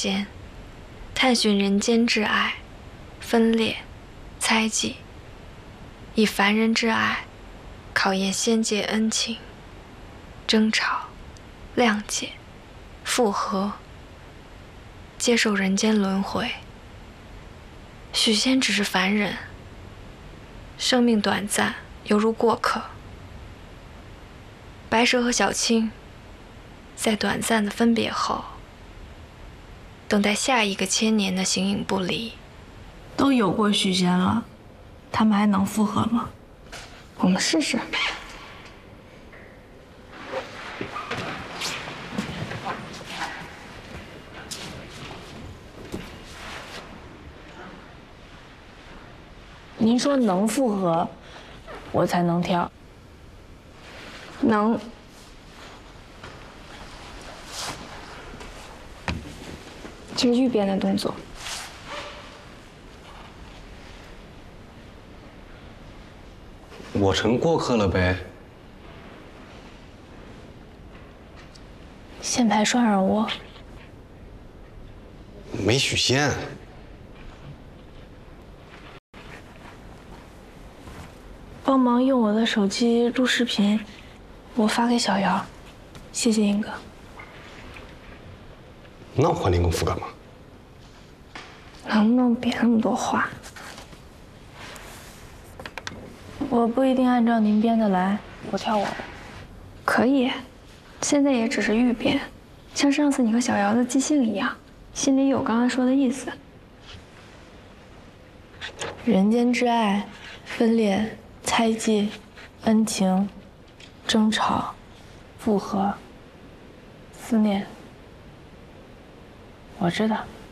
仙，探寻人间挚爱，分裂、猜忌，以凡人之爱考验仙界恩情，争吵、谅解、复合，接受人间轮回。许仙只是凡人，生命短暂，犹如过客。白蛇和小青在短暂的分别后，等待下一个千年的形影不离。 都有过许仙了，他们还能复合吗？ 我们试试。 您说能复合，我才能跳。 能。这是玉编的动作。 我成过客了呗。 先排双人窝。 没许仙。 帮忙用我的手机录视频，我发给小姚。谢谢英哥。 那我还你功夫干嘛？ 能不能别那么多话？ 我不一定按照您编的来，我跳我的。 可以，现在也只是预编，像上次你和小姚的即兴一样，心里有刚才说的意思。 人间之爱，分裂、猜忌、恩情、争吵、复合、思念。我知道。